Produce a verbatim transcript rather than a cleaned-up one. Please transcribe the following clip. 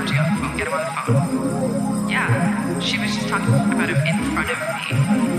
Angie on the phone. Get him on the phone. Yeah, she was just talking about him in front of me.